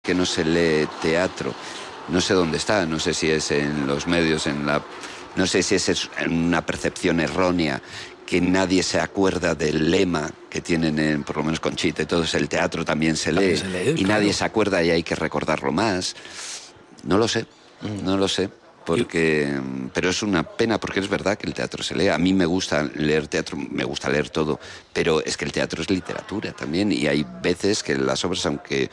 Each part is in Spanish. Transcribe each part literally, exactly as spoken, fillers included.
que no se lee teatro. No sé dónde está, no sé si es en los medios, en la, no sé si es una percepción errónea, que nadie se acuerda del lema que tienen, en, por lo menos Conchita y todos, el teatro también se lee, también se lee y claro. Nadie se acuerda y hay que recordarlo más. No lo sé, mm. no lo sé. Porque, pero es una pena, porque es verdad que el teatro se lee. A mí me gusta leer teatro, me gusta leer todo, pero es que el teatro es literatura también, y hay veces que las obras, aunque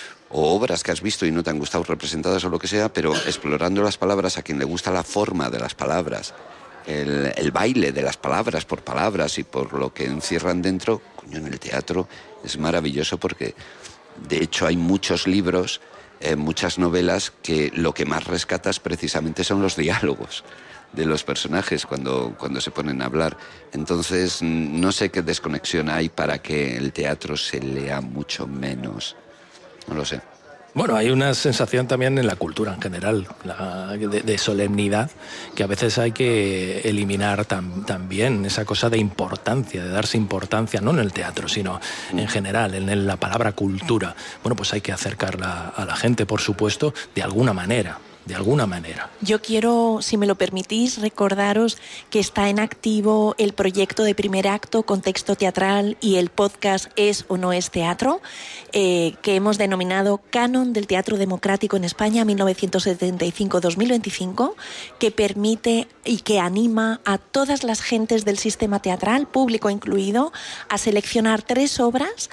o obras que has visto y no te han gustado representadas o lo que sea, pero explorando las palabras, a quien le gusta la forma de las palabras, el, el baile de las palabras por palabras y por lo que encierran dentro, coño, en el teatro es maravilloso, porque de hecho hay muchos libros, Eh, muchas novelas, que lo que más rescatas precisamente son los diálogos de los personajes cuando, cuando se ponen a hablar. Entonces, no sé qué desconexión hay para que el teatro se lea mucho menos. No lo sé. Bueno, hay una sensación también en la cultura en general, la, de, de solemnidad, que a veces hay que eliminar tam, también, esa cosa de importancia, de darse importancia, no en el teatro, sino en general, en, en la palabra cultura. Bueno, pues hay que acercarla a la gente, por supuesto, de alguna manera. De alguna manera. Yo quiero, si me lo permitís, recordaros que está en activo el proyecto de Primer Acto, Contexto Teatral, y el podcast Es o No es Teatro, eh, que hemos denominado Canon del Teatro Democrático en España mil novecientos setenta y cinco a dos mil veinticinco, que permite y que anima a todas las gentes del sistema teatral, público incluido, a seleccionar tres obras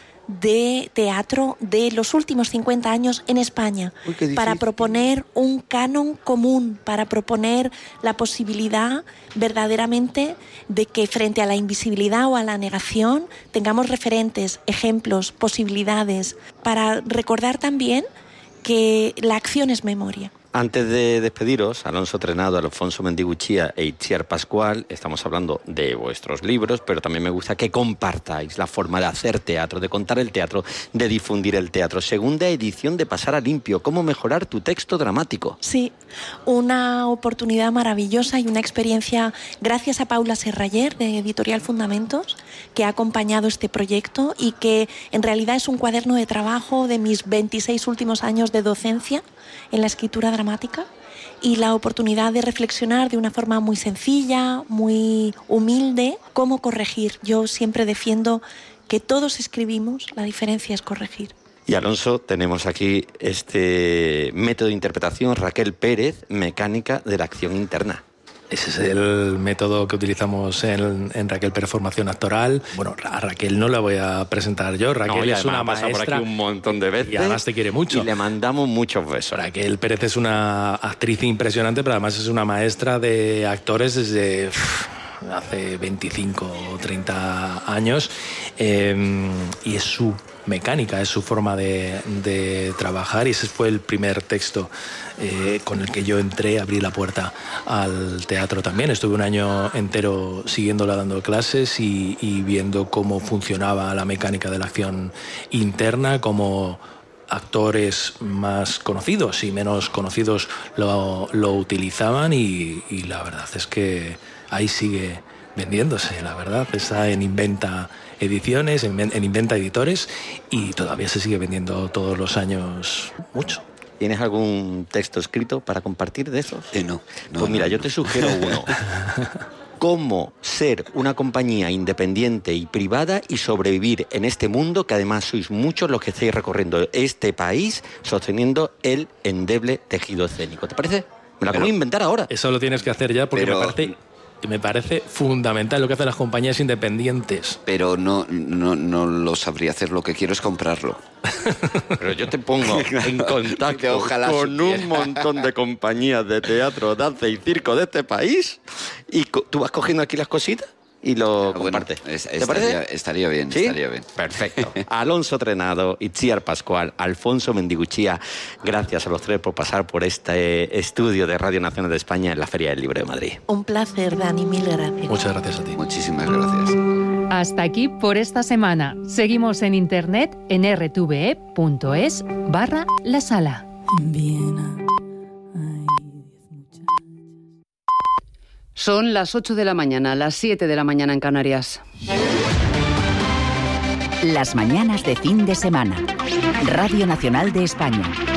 de teatro de los últimos cincuenta años en España. Uy, para proponer un canon común, para proponer la posibilidad verdaderamente de que frente a la invisibilidad o a la negación tengamos referentes, ejemplos, posibilidades, para recordar también que la acción es memoria. Antes de despediros, Alonso Trenado, Alfonso Mendiguchía e Itziar Pascual, estamos hablando de vuestros libros, pero también me gusta que compartáis la forma de hacer teatro, de contar el teatro, de difundir el teatro. Segunda edición de Pasar a Limpio, ¿cómo mejorar tu texto dramático? Sí, una oportunidad maravillosa y una experiencia gracias a Paula Serrayer, de Editorial Fundamentos, que ha acompañado este proyecto y que en realidad es un cuaderno de trabajo de mis veintiséis últimos años de docencia en la escritura dramática, y la oportunidad de reflexionar de una forma muy sencilla, muy humilde, cómo corregir. Yo siempre defiendo que todos escribimos, la diferencia es corregir. Y Alonso, tenemos aquí este método de interpretación, Raquel Pérez, mecánica de la acción interna. Ese es el método que utilizamos en, en Raquel Pérez Formación Actoral. Bueno, a Raquel no la voy a presentar yo. Raquel no, es una maestra. Por aquí un montón de veces. Y además te quiere mucho. Y le mandamos muchos besos. Raquel Pérez es una actriz impresionante, pero además es una maestra de actores desde uff, hace veinticinco o treinta años. Eh, y es su mecánica, es su forma de, de trabajar, y ese fue el primer texto eh, con el que yo entré, abrí la puerta al teatro también. Estuve un año entero siguiéndola, dando clases y, y viendo cómo funcionaba la mecánica de la acción interna, cómo actores más conocidos y menos conocidos lo, lo utilizaban, y, y la verdad es que ahí sigue vendiéndose, la verdad. Está en Inventa Ediciones, en, en Inventa Editores, y todavía se sigue vendiendo todos los años mucho. ¿Tienes algún texto escrito para compartir de esos? Eh, no, no. Pues mira, no, yo no. te sugiero uno. Cómo ser una compañía independiente y privada y sobrevivir en este mundo, que además sois muchos los que estáis recorriendo este país sosteniendo el endeble tejido escénico. ¿Te parece? Me lo acabo de inventar ahora. Eso lo tienes que hacer ya, porque pero... me parece... Me parece fundamental lo que hacen las compañías independientes. Pero no, no, no lo sabría hacer, lo que quiero es comprarlo. Pero yo te pongo en contacto Ojalá con supiera. un montón de compañías de teatro, danza y circo de este país, y tú vas cogiendo aquí las cositas y lo ah, compartes. Bueno, es, ¿Te estaría, parece? Estaría bien, ¿Sí? estaría bien. Perfecto. Alonso Trenado, Itziar Pascual, Alfonso Mendiguchía, gracias a los tres por pasar por este estudio de Radio Nacional de España en la Feria del Libro de Madrid. Un placer, Dani, mil gracias. Muchas gracias a ti. Muchísimas gracias. Hasta aquí por esta semana. Seguimos en internet en r t v e punto es barra la sala. Viena. Son las ocho de la mañana, las siete de la mañana en Canarias. Las mañanas de fin de semana. Radio Nacional de España.